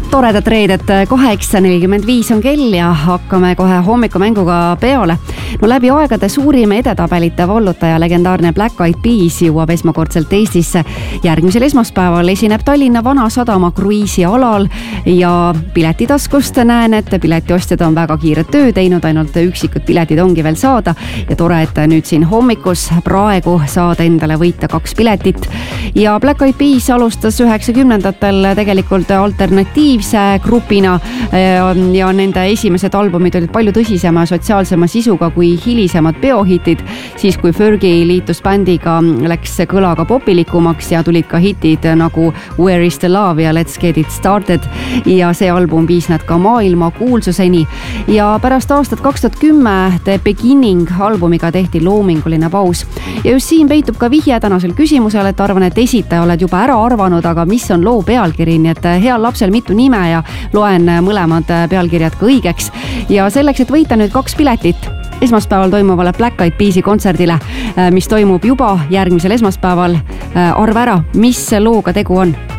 Toredat reedet, 8:45 on kell ja hakkame kohe hommikumänguga peale. No läbi aegade suurim edetabelite vallutaja, legendaarne Black Eyed Peas jõuab esmakordselt Eestisse. Järgmisel esmaspäeval esineb Tallinna Vanasadama kruiisialal ja piletitaskust näen, et piletiostjad on väga kiiret töö teinud, ainult üksikud piletid ongi veel saada ja tore, et nüüd siin hommikus praegu saad endale võita 2 piletit. Ja Black Eyed Peas alustas 90-ndatel tegelikult alternatiivse grupina ja nende esimesed albumid olid palju tõsisema sotsiaalsema sisuga kui hilisemad peohitid. Siis kui Fergie liitus bändiga, läks kõlaga popilikumaks ja tulid ka hitid nagu Where is the Love ja Let's Get It Started ja see album viis nad ka maailma kuulsuseni. Ja pärast aastat 2010 The Beginning albumiga tehti loominguline paus. Ja just siin peitub ka vihje tänasel küsimusel, et arvan, et esitaja oled juba ära arvanud, aga mis on loo pealkiri, nii et heal lapsel mitu nime ja loen mõlemad pealkirjad ka õigeks. Ja selleks, et võita nüüd 2 piletit esmaspäeval toimuvale Black Eyed Peasi kontserdile, mis toimub juba järgmisel esmaspäeval, arva ära, mis looga tegu on.